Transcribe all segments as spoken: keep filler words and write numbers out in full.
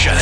Station.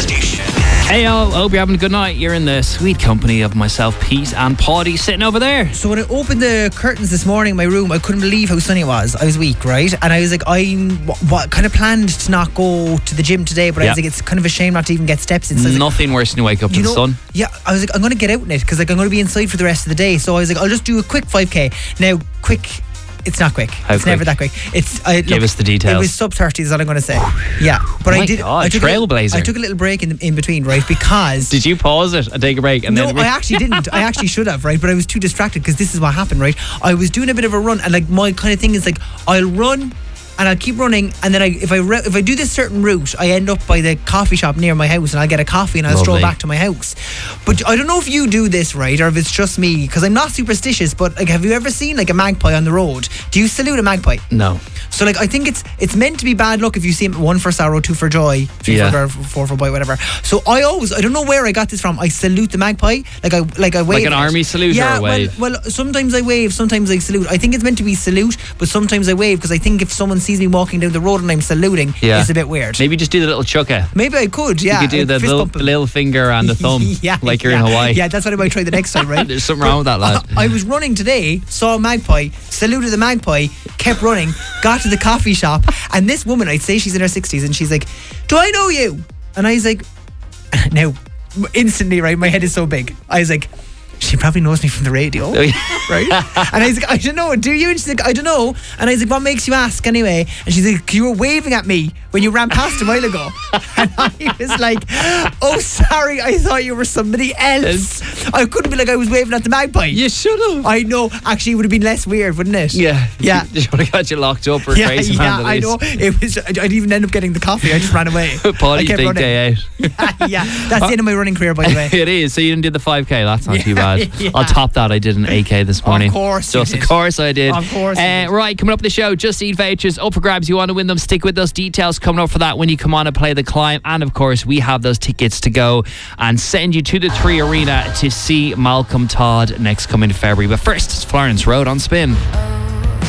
Hey y'all, hope you're having a good night. You're in the sweet company of myself, Pete, and Paddy sitting over there. So when I opened the curtains this morning in my room, I couldn't believe how sunny it was. I was weak, right? And I was like, I what, kind of planned to not go to the gym today, but I Yeah. was like, it's kind of a shame not to even get steps in. So I was like, Nothing worse than you wake up to you the know, sun. Yeah, I was like, I'm going to get out in it because like I'm going to be inside for the rest of the day. So I was like, I'll just do a quick five K. Now, quick... It's not quick. How it's quick? never that quick. It's I, Give look, us the details. It was sub thirty is all I'm going to say. Yeah, but Oh my I did. God, I took trailblazer. A, I took a little break in in between, right? Because Did you pause it and take a break? And no, then I actually didn't. I actually should have, right? But I was too distracted because this is what happened, right? I was doing a bit of a run, and like my kind of thing is like I'll run. And I'll keep running, and then I, if I re- if I do this certain route, I end up by the coffee shop near my house, and I'll get a coffee, and I'll Lovely. stroll back to my house. But I don't know if you do this, right, or if it's just me, because I'm not superstitious. But like, have you ever seen like a magpie on the road? Do you salute a magpie? No. So like, I think it's it's meant to be bad luck if you see him. One for sorrow, two for joy, three Yeah. for girl, four for boy, whatever. So I always, I don't know where I got this from. I salute the magpie, like I like I wave Like an it. army salute yeah, or a wave? Well, well, sometimes I wave, sometimes I salute. I think it's meant to be salute, but sometimes I wave because I think if someone sees me walking down the road and I'm saluting, Yeah. it's a bit weird. Maybe just do the little chucka. Maybe I could, yeah. You could do the Fist little, bump him. little finger and the thumb, yeah, like you're yeah. in Hawaii. Yeah, that's what I might try the next time, right? There's something wrong with that, lad. I, I was running today, saw a magpie, saluted the magpie, kept running, got to the coffee shop, and this woman, I'd say she's in her sixties, and she's like, "Do I know you?" And I was like, now, instantly, right, my head is so big. I was like, she probably knows me from the radio, Oh, yeah. right? And I was like, I don't know, do you? And she's like, I don't know. And I was like, what makes you ask anyway? And she's like, you were waving at me when you ran past a while ago. And I was like, oh, sorry, I thought you were somebody else. I couldn't be like I was waving at the magpie. You should have. I know. Actually, it would have been less weird, wouldn't it? Yeah. Yeah. You would have got you locked up for Yeah, crazy yeah, man. I know. It was. I didn't even end up getting the coffee. I just ran away. I Paddy's kept big running. day out. yeah, yeah, that's the end of my running career, by the way. It is. So you didn't do the five K. That's not Yeah, too bad. yeah. I'll top that. I did an eight K this morning. Of course you Just did. of course I did. Of course you Uh, did. right, coming up the show, Just Eat vouchers up for grabs. You want to win them? Stick with those details coming up for that when you come on and play the climb. And of course, we have those tickets to go and send you to the Three Arena to see Malcolm Todd next coming February. But first, it's Florence Road on Spin.